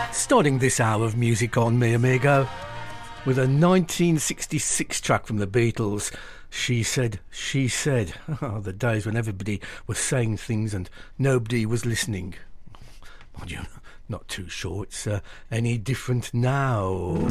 Starting this hour of music on me, amigo, with a 1966 track from the Beatles, She Said, She Said. Oh, the days when everybody was saying things and nobody was listening. Mind you, not too sure it's any different now.